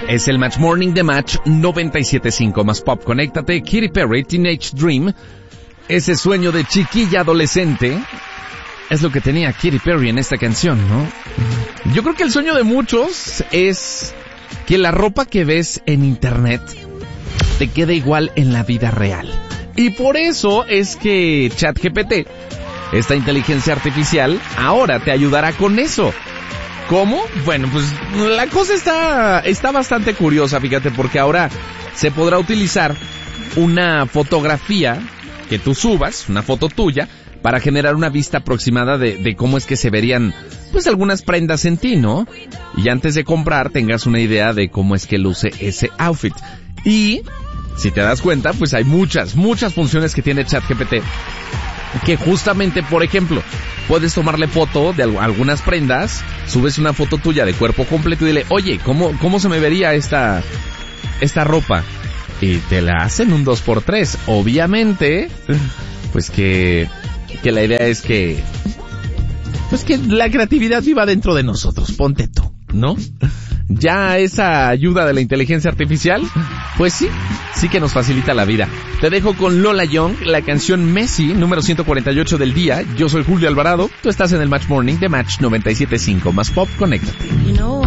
Es el Match Morning de Match 97.5 más pop. Conéctate. Katy Perry, Teenage Dream. Ese sueño de chiquilla adolescente es lo que tenía Katy Perry en esta canción, ¿no? Yo creo que el sueño de muchos es que la ropa que ves en internet te quede igual en la vida real. Y por eso es que ChatGPT, esta inteligencia artificial, ahora te ayudará con eso. ¿Cómo? Bueno, pues la cosa está bastante curiosa, fíjate, porque ahora se podrá utilizar una fotografía que tú subas, una foto tuya, para generar una vista aproximada de cómo es que se verían, pues, algunas prendas en ti, ¿no? Y antes de comprar tengas una idea de cómo es que luce ese outfit. Y, si te das cuenta, pues hay muchas funciones que tiene ChatGPT, que justamente, por ejemplo, puedes tomarle foto de algunas prendas, subes una foto tuya de cuerpo completo y dile, oye, ¿cómo se me vería esta ropa? Y te la hacen un 2x3. Obviamente, pues que la idea es que la creatividad viva dentro de nosotros, ponte tú, ¿no? Ya esa ayuda de la inteligencia artificial, pues sí que nos facilita la vida. Te dejo con Lola Young, la canción Messi, número 148 del día. Yo soy Julio Alvarado, tú estás en el Match Morning de Match 97.5 más pop. Conéctate.